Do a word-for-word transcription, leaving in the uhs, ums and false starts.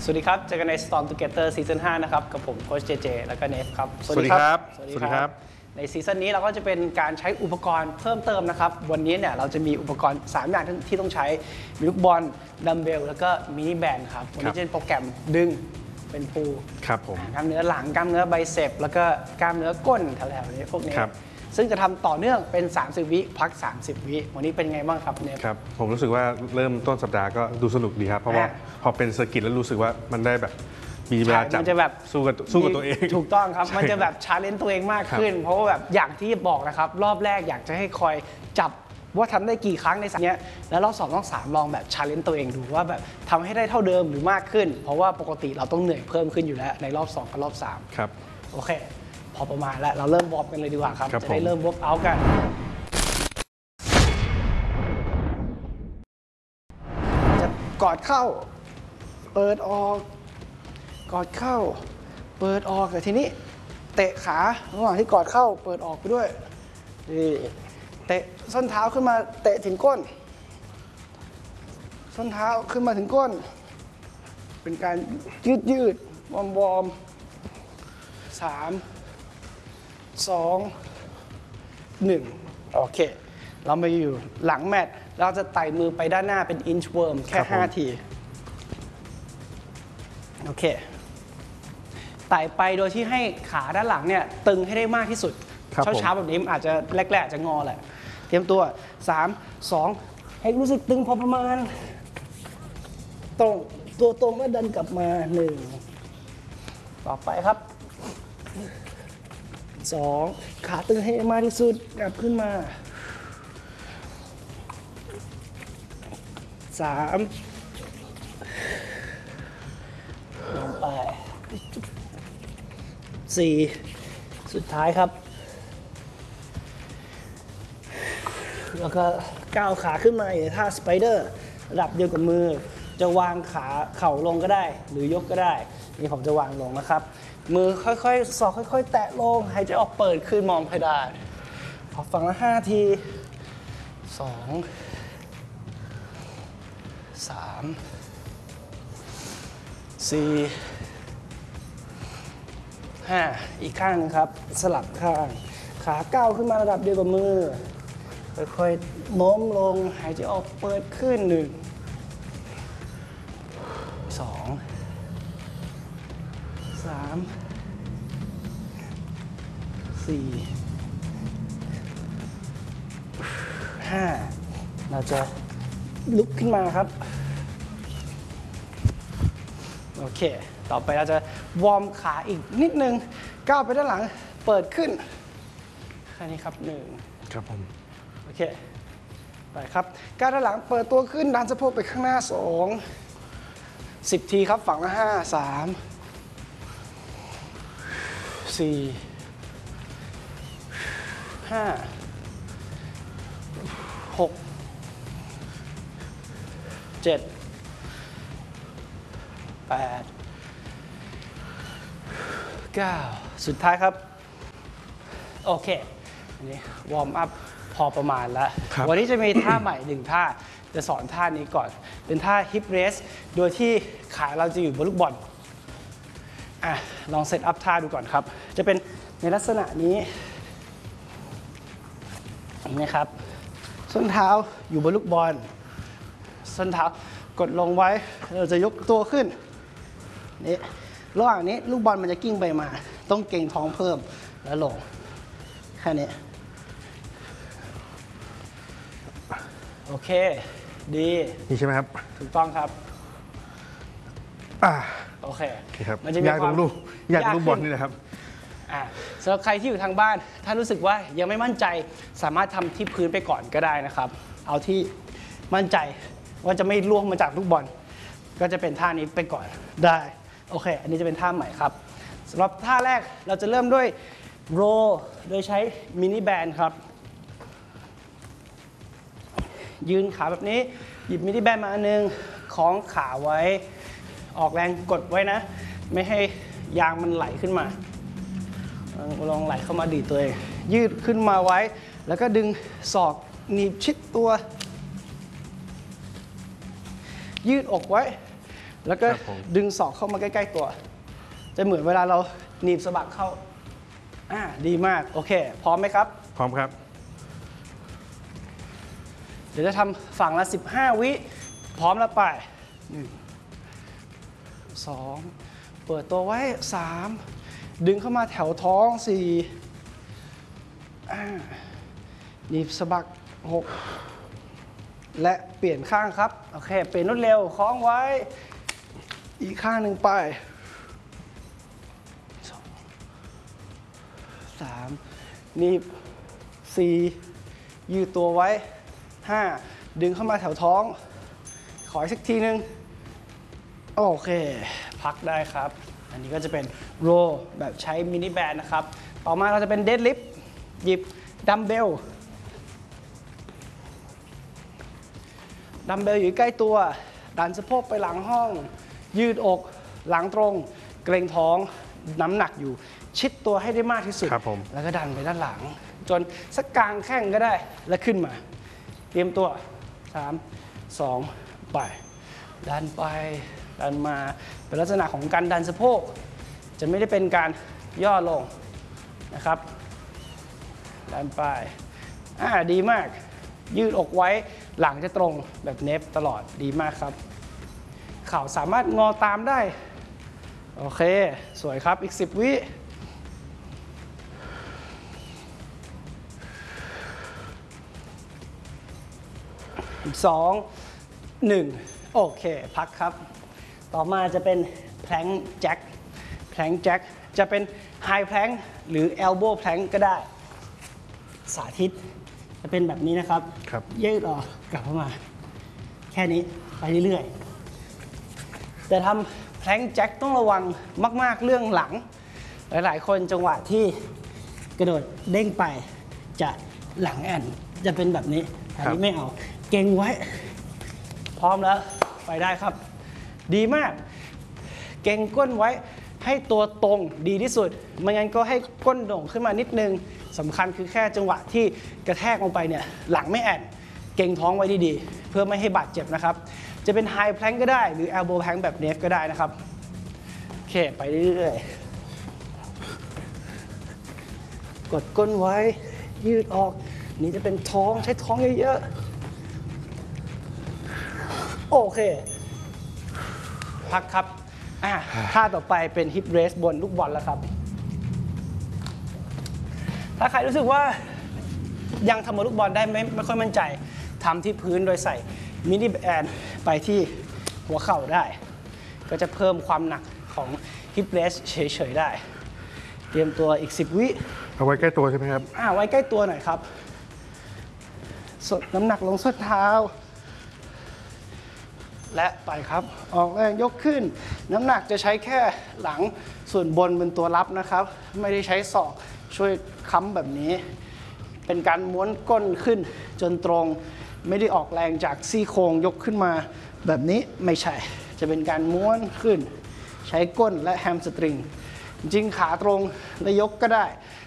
สวัสดีครับเจอกันใน Storm Together ซีซั่นห้านะครับกับผมโค้ชเจเจแล้วก็เนฟครับสวัสดีครับสวัสดีครับในซีซั่นนี้เราก็จะเป็นการใช้อุปกรณ์เพิ่มเติมนะครับวันนี้เนี่ยเราจะมีอุปกรณ์สามอย่างที่ต้องใช้มีลูกบอลดัมเบลแล้วก็มินิแบนด์ครับวันนี้จะเป็นโปรแกรมดึงเป็นพูลครับผมกล้ามเนื้อหลังกล้ามเนื้อไบเซปแล้วก็กล้ามเนื้อก้นแถวๆนี้พวกนี้ซึ่งจะทำต่อเนื่องเป็นสามสิบวิพักสามสิบวิวันนี้เป็นไงบ้างครับเนี่ยครับผมรู้สึกว่าเริ่มต้นสัปดาห์ก็ดูสนุกดีครับเพราะว่าพอเป็นเซอร์กิตแล้วรู้สึกว่ามันได้แบบมีเวลาจับสู้กับสู้กับตัวเองถูกต้องครับมันจะแบบชาเลนจ์ตัวเองมากขึ้นเพราะว่าแบบอย่างที่บอกนะครับรอบแรกอยากจะให้คอยจับว่าทำได้กี่ครั้งในสัปดาห์นี้แล้วรอบสองรอบสามลองแบบชาเลนจ์ตัวเองดูว่าแบบทำให้ได้เท่าเดิมหรือมากขึ้นเพราะว่าปกติเราต้องเหนื่อยเพิ่มขึ้นอยู่แล้วในรอบสองกับรอบสามครับโอเคพอประมาณแล้วเราเริ่มวอร์มกันเลยดีกว่าครับจะได้เริ่มวอร์มเอาท์กันจะกอดเข้าเปิดออกกอดเข้าเปิดออกแต่ทีนี้เตะขาระหว่างที่กอดเข้าเปิดออกไปด้วยนี่เตะส้นเท้าขึ้นมาเตะถึงก้นส้นเท้าขึ้นมาถึงก้นเป็นการยืดยืดวอร์มวอร์มสามสองหนึ่งโอเคเรามาอยู่หลังแมตช์เราจะไต่มือไปด้านหน้าเป็นอินช์เวิร์มแค่ห้าทีโอเคไต่ไปโดยที่ให้ขาด้านหลังเนี่ยตึงให้ได้มากที่สุดเช้าๆแบบนี้อาจจะแรกๆอาจจะงอแหละเตรียมตัวสาม สองให้รู้สึกตึงพอประมาณตรงตัวตรงแล้วดันกลับมาหนึ่งต่อไปครับสองขาตึงให้มากที่สุดกลับขึ้นมาสามลงไปสี่สุดท้ายครับแล้วก็ก้าวขาขึ้นมาในท่าสไปเดอร์ระดับเดียวกับมือจะวางขาเข่าลงก็ได้หรือยกก็ได้นี่ผมจะวางลงนะครับมือค่อยๆศอกค่อยๆแตะลงหายใจออกเปิดขึ้นมองเพดานพอฝั่งละห้าทีสองสามสี่ห้าอีกข้างนึงครับสลับข้างขาก้าวขึ้นมาระดับเดียวกับมือค่อยๆโน้มลงหายใจออกเปิดขึ้นหนึ่งสองสามสี่ห้าเราจะลุกขึ้นมาครับโอเคต่อไปเราจะวอร์มขาอีกนิดนึงก้าวไปด้านหลังเปิดขึ้นแค่นี้ครับหนึ่งครับผมโอเคไปครับก้าวด้านหลังเปิดตัวขึ้นดันสะโพกไปข้างหน้าสองสิบทีครับฝั่งละห้าสามสี่ห้าหกเจ็ดแปดเก้าสุดท้ายครับโอเคอันนี้วอร์มอัพพอประมาณแล้ววันนี้จะมีท่าใหม่หนึ่งท่าจะสอนท่านี้ก่อนเป็นท่าฮิปเรสโดยที่ขาเราจะอยู่บนลูกบอลอ่ะลองเซตอัพท่าดูก่อนครับจะเป็นในลักษณะนี้นะครับส้นเท้าอยู่บนลูกบอลส้นเท้ากดลงไว้เราจะยกตัวขึ้นนี่ระหว่างนี้ลูกบอลมันจะกิ้งไปมาต้องเก่งท้องเพิ่มแล้วลงแค่นี้โอเคดีนี่ใช่ไหมครับถูกต้องครับอ่าโอเคครับมันจะมีความลูกอยากลูกบอลนี่นะครับอ่าสำหรับใครที่อยู่ทางบ้านถ้ารู้สึกว่ายังไม่มั่นใจสามารถทำที่พื้นไปก่อนก็ได้นะครับเอาที่มั่นใจว่าจะไม่ล่วงมาจากลูกบอลก็จะเป็นท่านี้ไปก่อนได้โอเคอันนี้จะเป็นท่าใหม่ครับสำหรับท่าแรกเราจะเริ่มด้วยโรโดยใช้มินิแบนด์ครับยืนขาแบบนี้หยิบมินิแบนด์มาอันนึงคล้องขาไว้ออกแรงกดไว้นะไม่ให้ยางมันไหลขึ้นมาลองไหลเข้ามาดีตัวเองยืดขึ้นมาไว้แล้วก็ดึงศอกหนีบชิดตัวยืดอกไว้แล้วก็ดึงศอกเข้ามาใกล้ๆตัว จะเหมือนเวลาเราหนีบสะบักเข้าอ่าดีมากโอเคพร้อมไหมครับพร้อมครับเดี๋ยวจะทำฝั่งละสิบห้าวิพร้อมแล้วไปหนึ่งสองเปิดตัวไว้สามดึงเข้ามาแถวท้องสี่หนีบสะบักหกและเปลี่ยนข้างครับโอเคเปลี่ยนรวดเร็วคล้องไว้อีกข้างหนึ่งไปสองสามหนีบสี่ยืดตัวไว้ห้าดึงเข้ามาแถวท้องขออีกสักทีนึงโอเคพักได้ครับอันนี้ก็จะเป็นโรแบบใช้มินิแบนนะครับต่อมาเราจะเป็นเดดลิฟต์หยิบดัมเบลดัมเบลอยู่ใกล้ตัวดันสะโพกไปหลังห้องยืดอกหลังตรงเกร็งท้องน้ำหนักอยู่ชิดตัวให้ได้มากที่สุดแล้วก็ดันไปด้านหลังจนสักกลางแข้งก็ได้แล้วขึ้นมาเตรียมตัวสาม สองไปดันไปดันมาเป็นลักษณะของการดันสะโพกจะไม่ได้เป็นการย่อลงนะครับดันไปอ่าดีมากยืดอกไว้หลังจะตรงแบบเนฟตลอดดีมากครับเข่าสามารถงอตามได้โอเคสวยครับอีกสิบวิอีกสอง หนึ่งโอเคพักครับต่อมาจะเป็นแพลงแจ็คแพลงแจ็คจะเป็นไฮแพลงหรือเอลโบว์แพลงก็ได้สาธิตจะเป็นแบบนี้นะครับยืดออกกลับเข้ามาแค่นี้ไปเรื่อยๆแต่ทำแพลงแจ็คต้องระวังมากๆเรื่องหลังหลายๆคนจังหวะที่กระโดดเด้งไปจะหลังแอนจะเป็นแบบนี้อันนี้ไม่เอาเก่งไว้พร้อมแล้วไปได้ครับดีมากเก่งก้นไว้ให้ตัวตรงดีที่สุดไม่งั้นก็ให้ก้นโด่งขึ้นมานิดนึงสำคัญคือแค่จังหวะที่กระแทกลงไปเนี่ยหลังไม่แอนเก่งท้องไว้ดีๆเพื่อไม่ให้บาดเจ็บนะครับจะเป็นไฮแพลงก็ได้หรือแอลโบว์แพลงแบบเนฟก็ได้นะครับโอเคไปเรื่อยๆกดก้นไว้ยืดออกนี่จะเป็นท้องใช้ท้องเยอะๆโอเคพักครับท่าต่อไปเป็นฮิปเรสบนลูกบอลแล้วครับถ้าใครรู้สึกว่ายังทำบนลูกบอลได้ไม่ไม่ค่อยมั่นใจทำที่พื้นโดยใส่มินิแอนไปที่หัวเข่าได้ก็จะเพิ่มความหนักของฮิปเรสเฉยๆได้เตรียมตัวอีกสิบวิเอาไว้ใกล้ตัวใช่ไหมครับอ่าไว้ใกล้ตัวหน่อยครับสดน้ำหนักลงส้นเท้าและไปครับออกแรงยกขึ้นน้ำหนักจะใช้แค่หลังส่วนบนเป็นตัวรับนะครับไม่ได้ใช้ศอกช่วยค้ำแบบนี้เป็นการม้วนก้นขึ้นจนตรงไม่ได้ออกแรงจากซี่โครงยกขึ้นมาแบบนี้ไม่ใช่จะเป็นการม้วนขึ้นใช้ก้นและแฮมสตริงจริงขาตรงและยกก็ได้